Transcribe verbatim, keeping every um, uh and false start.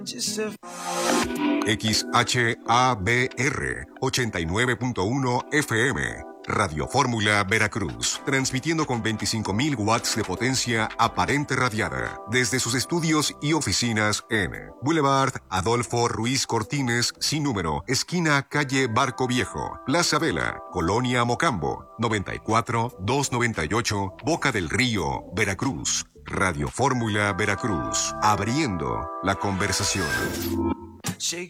X H A B R ochenta y nueve punto uno F M, Radio Fórmula Veracruz, transmitiendo con veinticinco mil watts de potencia aparente radiada desde sus estudios y oficinas en Boulevard Adolfo Ruiz Cortines, sin número, esquina calle Barco Viejo, Plaza Vela, Colonia Mocambo, noventa y cuatro, doscientos noventa y ocho, Boca del Río, Veracruz. Radio Fórmula Veracruz, abriendo la conversación.